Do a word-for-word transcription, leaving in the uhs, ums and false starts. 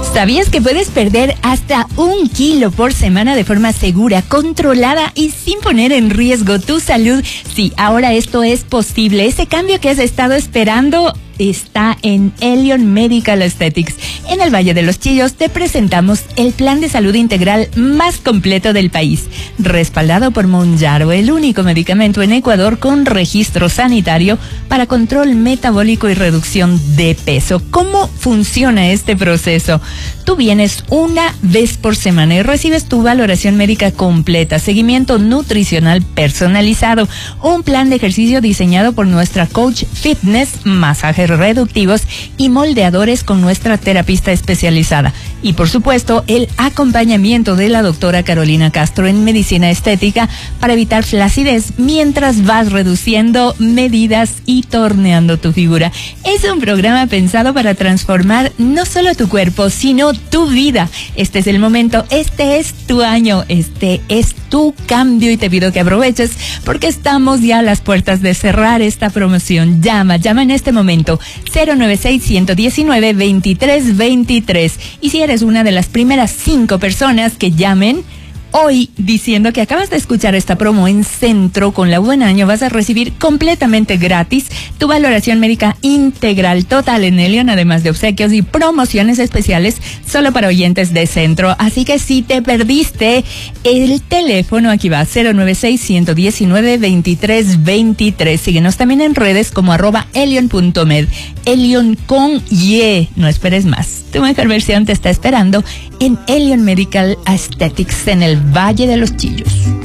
¿Sabías que puedes perder hasta un kilo por semana de forma segura, controlada y sin poner en riesgo tu salud? Sí, ahora esto es posible. Ese cambio que has estado esperando está en Elion Medical Aesthetics. En el Valle de los Chillos te presentamos el plan de salud integral más completo del país, respaldado por Mounjaro, el único medicamento en Ecuador con registro sanitario para control metabólico y reducción de peso. ¿Cómo funciona este proceso? Tú vienes una vez por semana y recibes tu valoración médica completa, seguimiento nutricional personalizado, un plan de ejercicio diseñado por nuestra coach fitness, masajes reductivos y moldeadores con nuestra terapista especializada. Y por supuesto, el acompañamiento de la doctora Carolina Castro en medicina estética para evitar flacidez mientras vas reduciendo medidas y torneando tu figura. Es un programa pensado para transformar no solo tu cuerpo, sino tu vida. Este es el momento, este es tu año, este es tu cambio y te pido que aproveches porque estamos ya a las puertas de cerrar esta promoción. Llama, llama en este momento cero nueve seis, uno uno nueve, dos tres dos tres y si eres una de las primeras cinco personas que llamen hoy diciendo que acabas de escuchar esta promo en Centro con la Buen Año, vas a recibir completamente gratis tu valoración médica integral total en Elion, además de obsequios y promociones especiales solo para oyentes de Centro. Así que si te perdiste el teléfono, aquí va, cero nueve seis, uno uno nueve, dos tres dos tres. Síguenos también en redes como arroba elion punto med. Elion con Y, no esperes más. Tu mejor versión te está esperando en Elion Medical Aesthetics en el Valle de los Chillos.